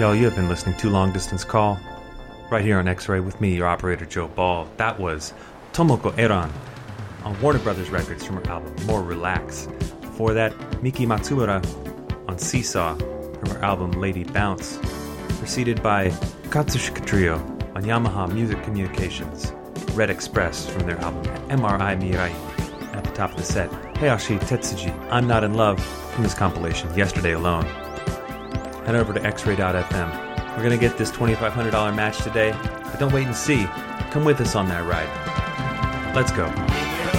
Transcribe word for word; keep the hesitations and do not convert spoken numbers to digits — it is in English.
Yo, you have been listening to Long Distance Call, right here on X-Ray with me, your operator Joe Ball. That was Tomoko Eran on Warner Brothers Records from her album More Relax. Before that, Miki Matsura on Seesaw from her album Lady Bounce. Preceded by Katsushika Trio on Yamaha Music Communications. Red Express from their album M R I Mirai. At the top of the set, Hayashi Tetsuji, I'm Not in Love from his compilation Yesterday Alone. Head over to x ray dot f m. We're going to get this twenty-five hundred dollars match today, but don't wait and see. Come with us on that ride. Let's go.